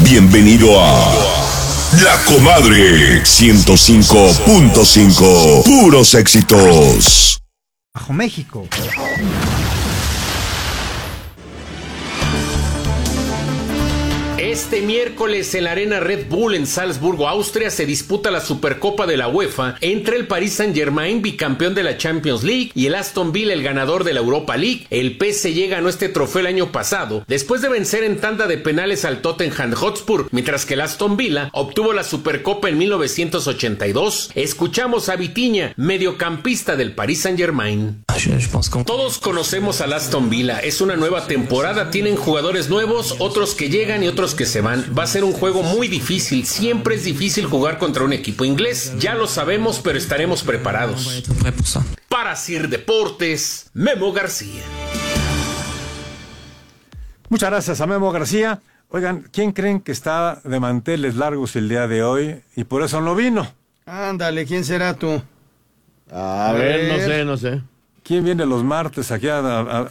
Bienvenido a La Comadre 105.5. Puros éxitos. Bajo México. Este miércoles en la Arena Red Bull en Salzburgo, Austria, se disputa la Supercopa de la UEFA entre el Paris Saint-Germain, bicampeón de la Champions League, y el Aston Villa, el ganador de la Europa League. El PSG ganó este trofeo el año pasado, después de vencer en tanda de penales al Tottenham Hotspur, mientras que el Aston Villa obtuvo la Supercopa en 1982. Escuchamos a Vitinha, mediocampista del Paris Saint-Germain. Todos conocemos al Aston Villa, es una nueva temporada, tienen jugadores nuevos, otros que llegan y otros que se van. Va a ser un juego muy difícil, siempre es difícil jugar contra un equipo inglés, ya lo sabemos, pero estaremos preparados. Para Sir Deportes, Memo García. Muchas gracias a Memo García. Oigan, ¿quién creen que está de manteles largos el día de hoy y por eso no vino? Ándale, ¿quién será tú? A ver, no sé. ¿Quién viene los martes aquí a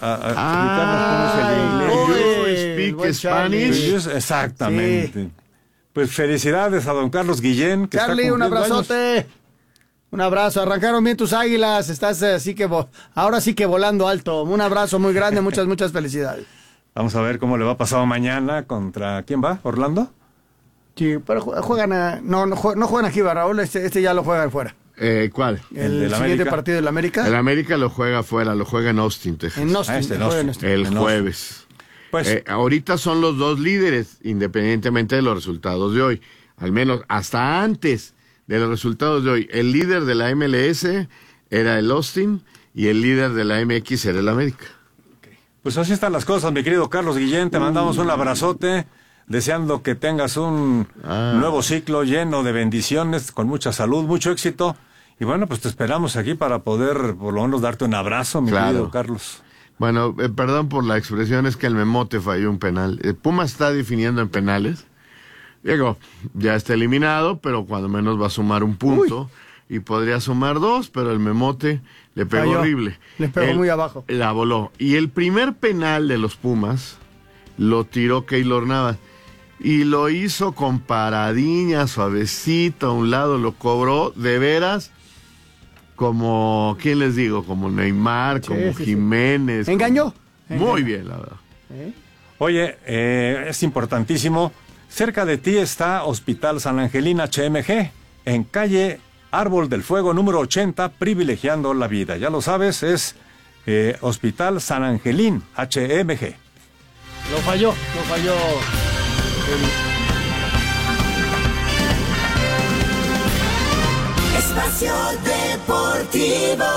explicarnos cómo es el inglés? Speak Spanish. Exactamente. Sí. Pues felicidades a don Carlos Guillén. Que Charlie, un abrazote. Años. Un abrazo. Arrancaron bien tus águilas. Estás así que ahora sí que volando alto. Un abrazo muy grande. Muchas felicidades. Vamos a ver cómo le va pasado mañana contra... ¿Quién va? ¿Orlando? Sí, pero juegan... No juegan aquí, Raúl. Este ya lo juegan fuera. ¿Cuál? ¿El siguiente partido del América? El América lo juega afuera, lo juega en Austin, Texas. En Austin. El jueves. Pues, ahorita son los dos líderes, independientemente de los resultados de hoy. Al menos hasta antes de los resultados de hoy. El líder de la MLS era el Austin y el líder de la MX era el América. Pues así están las cosas, mi querido Carlos Guillén. Te mandamos un abrazote, deseando que tengas un nuevo ciclo lleno de bendiciones, con mucha salud, mucho éxito. Y bueno, pues te esperamos aquí para poder por lo menos darte un abrazo, mi querido Carlos. Bueno, perdón por la expresión, es que el Memote falló un penal. Pumas está definiendo en penales. Diego, ya está eliminado, pero cuando menos va a sumar un punto. Y podría sumar dos, pero el Memote le pegó horrible. Le pegó muy abajo. La voló. Y el primer penal de los Pumas lo tiró Keylor Navas. Y lo hizo con paradiña, suavecito, a un lado lo cobró, de veras, como, ¿quién les digo? Como Neymar, como Jiménez. ¿Engañó? Muy bien, la verdad. Oye, es importantísimo, cerca de ti está Hospital San Angelín HMG, en calle Árbol del Fuego, número 80, privilegiando la vida. Ya lo sabes, es Hospital San Angelín HMG. Lo falló. Espacio Deportivo.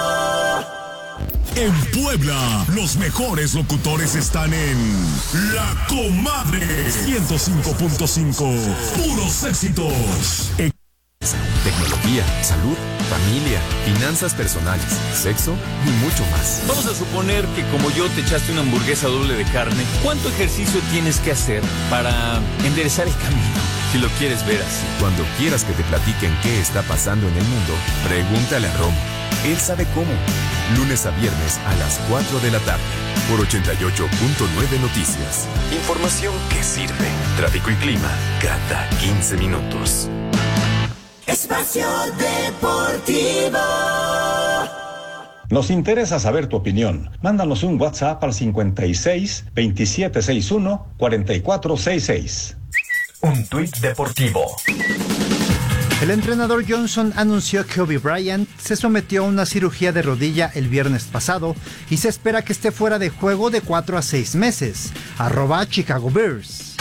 En Puebla, los mejores locutores están en La Comadre 105.5. Puros éxitos. Tecnología, salud, familia, finanzas personales, sexo y mucho más. Vamos a suponer que como yo te echaste una hamburguesa doble de carne, ¿cuánto ejercicio tienes que hacer para enderezar el camino? Si lo quieres ver así. Cuando quieras que te platiquen qué está pasando en el mundo, pregúntale a Romo. Él sabe cómo. Lunes a viernes a las 4 de la tarde. Por 88.9 Noticias. Información que sirve. Tráfico y clima cada 15 minutos. Espacio Deportivo. Nos interesa saber tu opinión. Mándanos un WhatsApp al 56 2761 4466. Un tuit deportivo. El entrenador Johnson anunció que Kobe Bryant se sometió a una cirugía de rodilla el viernes pasado y se espera que esté fuera de juego de 4 a 6 meses. @Chicago Bears.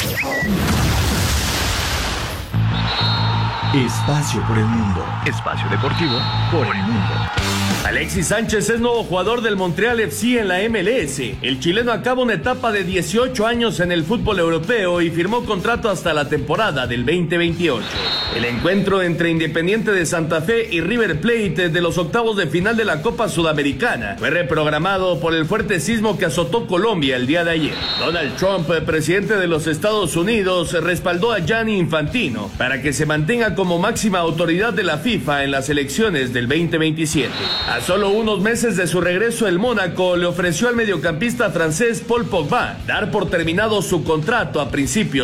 Espacio por el mundo. Espacio deportivo por el mundo. Alexis Sánchez es nuevo jugador del Montreal FC en la MLS. El chileno acaba una etapa de 18 años en el fútbol europeo y firmó contrato hasta la temporada del 2028. El encuentro entre Independiente de Santa Fe y River Plate de los octavos de final de la Copa Sudamericana fue reprogramado por el fuerte sismo que azotó Colombia el día de ayer. Donald Trump, presidente de los Estados Unidos, respaldó a Gianni Infantino para que se mantenga como máxima autoridad de la FIFA en las elecciones del 2027. A solo unos meses de su regreso, el Mónaco le ofreció al mediocampista francés Paul Pogba dar por terminado su contrato a principios